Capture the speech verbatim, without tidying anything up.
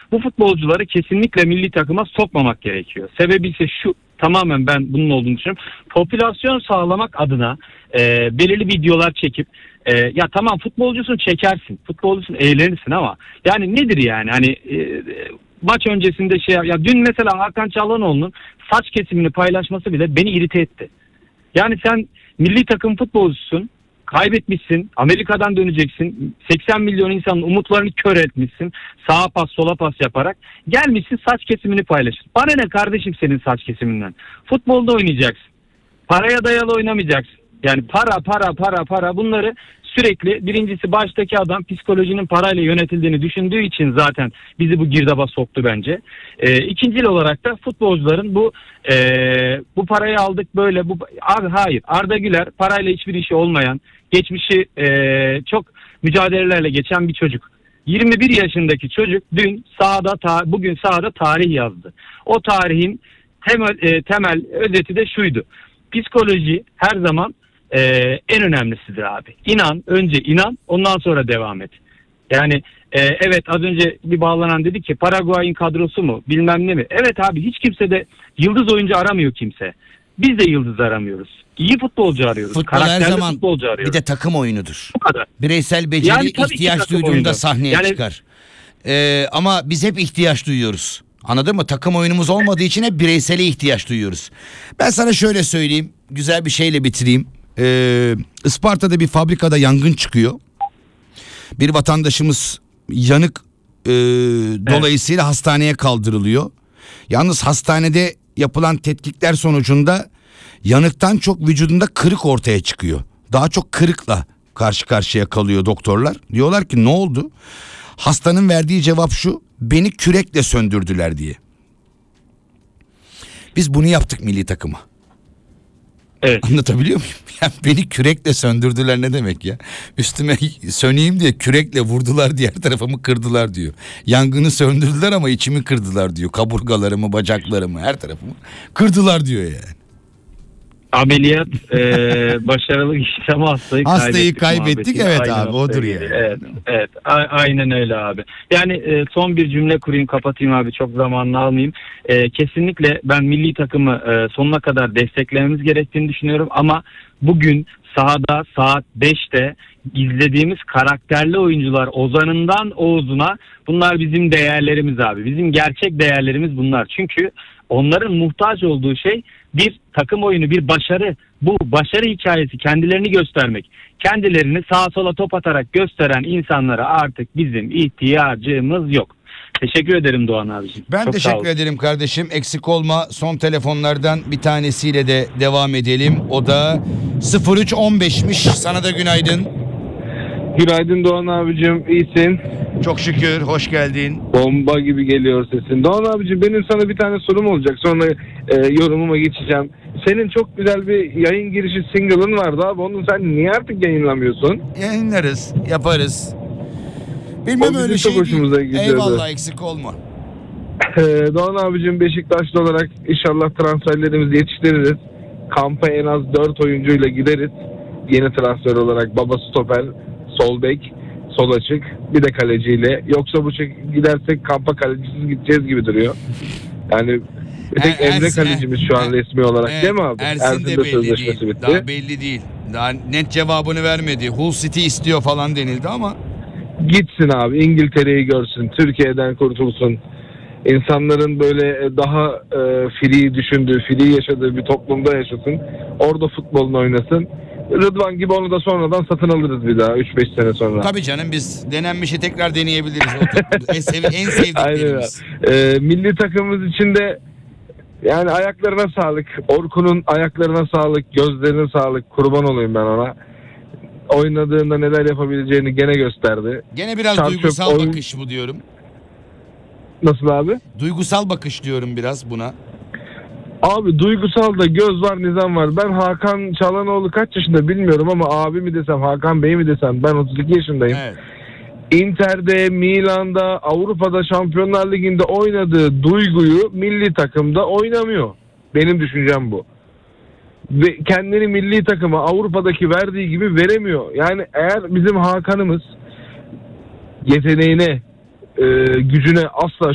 Bu futbolcuları kesinlikle milli takıma sokmamak gerekiyor. Sebebi ise şu, tamamen ben bunun olduğunu düşünüyorum. Popülasyon sağlamak adına e, belirli videolar çekip e, ya tamam futbolcusun çekersin, futbolcusun eğlenirsin ama yani nedir yani hani e, maç öncesinde şey ya dün mesela Hakan Çalhanoğlu'nun saç kesimini paylaşması bile beni irite etti. Yani sen milli takım futbolcusun, kaybetmişsin, Amerika'dan döneceksin, seksen milyon insanın umutlarını kör etmişsin, sağa pas sola pas yaparak gelmişsin saç kesimini paylaşırsın. Bana ne kardeşim senin saç kesiminden? Futbolda oynayacaksın, paraya dayalı oynamayacaksın. Yani para para para para bunları sürekli, birincisi baştaki adam psikolojinin parayla yönetildiğini düşündüğü için zaten bizi bu girdaba soktu bence. E, ikincil olarak da futbolcuların bu e, bu parayı aldık böyle bu abi hayır, Arda Güler parayla hiçbir işi olmayan, geçmişi e, çok mücadelelerle geçen bir çocuk. yirmi bir yaşındaki çocuk dün sahada ta, bugün sahada tarih yazdı. O tarihin temel e, temel özeti de şuydu. Psikoloji her zaman Ee, en önemlisidir abi. İnan, önce inan, ondan sonra devam et. Yani e, evet az önce bir bağlanan dedi ki Paraguay'ın kadrosu mu bilmem ne mi? Evet abi, hiç kimse de yıldız oyuncu aramıyor kimse. Biz de yıldız aramıyoruz. İyi futbolcu arıyoruz. Futbol her zaman futbolcu arıyoruz. Bir de takım oyunudur. Bu kadar. Bireysel beceri Yani ihtiyaç duyduğunda oyunu sahneye yani, çıkar. Ee, ama biz hep ihtiyaç duyuyoruz. Anladın mı? Takım oyunumuz olmadığı için hep bireysele ihtiyaç duyuyoruz. Ben sana şöyle söyleyeyim. Güzel bir şeyle bitireyim. Ee, Isparta'da bir fabrikada yangın çıkıyor. Bir vatandaşımız yanık e, evet. dolayısıyla hastaneye kaldırılıyor. Yalnız hastanede yapılan tetkikler sonucunda yanıktan çok vücudunda kırık ortaya çıkıyor. Daha çok kırıkla karşı karşıya kalıyor doktorlar. Diyorlar ki ne oldu? Hastanın verdiği cevap şu: beni kürekle söndürdüler diye. Biz bunu yaptık milli takıma. Evet. Anlatabiliyor muyum? Ya beni kürekle söndürdüler ne demek ya? Üstüme söneyim diye kürekle vurdular, diğer tarafımı kırdılar diyor. Yangını söndürdüler ama içimi kırdılar diyor. Kaburgalarımı, bacaklarımı, her tarafımı kırdılar diyor yani. Ameliyat e, başarılı geçti ama hastayı, hastayı kaybettik. kaybettik evet aynen abi odur yani. Evet, evet a- aynen öyle abi. Yani e, son bir cümle kurayım, kapatayım abi, çok zamanını almayayım. E, kesinlikle ben milli takımı e, sonuna kadar desteklememiz gerektiğini düşünüyorum ama bugün sahada saat beşte izlediğimiz karakterli oyuncular Ozan'ından Oğuz'una, bunlar bizim değerlerimiz abi. Bizim gerçek değerlerimiz bunlar. Çünkü onların muhtaç olduğu şey bir takım oyunu, bir başarı. Bu başarı hikayesi, kendilerini göstermek. Kendilerini sağa sola top atarak gösteren insanlara artık bizim ihtiyacımız yok. Teşekkür ederim Doğan abiciğim. Ben Çok teşekkür ederim kardeşim. Eksik olma. Son telefonlardan bir tanesiyle de devam edelim. O da sıfır üç on beşmiş. Sana da günaydın. Günaydın Doğan abicim, iyisin? Çok şükür, hoş geldin. Bomba gibi geliyor sesin. Doğan abicim, benim sana bir tane sorum olacak, sonra e, yorumuma geçeceğim. Senin çok güzel bir yayın girişi single'ın vardı abi, onu sen niye artık yayınlamıyorsun? Yayınlarız, yaparız. Bilmem o öyle şey değil. Eyvallah, eksik olma. Doğan abicim, Beşiktaşlı olarak inşallah transferlerimizi yetiştiririz. Kampa en az dört oyuncuyla gideriz. Yeni transfer olarak baba stoper, sol bek, sol açık, bir de kaleciyle. Yoksa bu şekilde gidersek kampa kalecisiz gideceğiz gibi duruyor. Yani bir tek er, Emre Ersin, kalecimiz şu an er, resmi olarak er, değil mi abi? Ersin, Ersin de, de belli değil. Bitti. Daha belli değil. Daha net cevabını vermedi. Hull City istiyor falan denildi ama. Gitsin abi, İngiltere'yi görsün, Türkiye'den kurtulsun. İnsanların böyle daha e, free düşündüğü, free yaşadığı bir toplumda yaşasın. Orada futbolunu oynasın. Rıdvan gibi onu da sonradan satın alırız bir daha üç beş sene sonra. Tabii canım, biz denenmişi tekrar deneyebiliriz. en, sev en sevdiklerimiz. E, milli takımımız için de yani ayaklarına sağlık. Orkun'un ayaklarına sağlık, gözlerine sağlık. Kurban olayım ben ona. Oynadığında neler yapabileceğini gene gösterdi. Gene biraz Çarşıp duygusal oyun... bakış bu diyorum. Nasıl abi? Duygusal bakış diyorum biraz buna. Abi duygusal da göz var, nizam var. Ben Hakan Çalhanoğlu kaç yaşında bilmiyorum ama abi mi desem, Hakan Bey mi desem, ben otuz iki yaşındayım. Evet. Inter'de, Milan'da, Avrupa'da, Şampiyonlar Ligi'nde oynadığı duyguyu milli takımda oynamıyor. Benim düşüncem bu. Ve kendini milli takıma Avrupa'daki verdiği gibi veremiyor. Yani eğer bizim Hakan'ımız yeteneğine, e, gücüne asla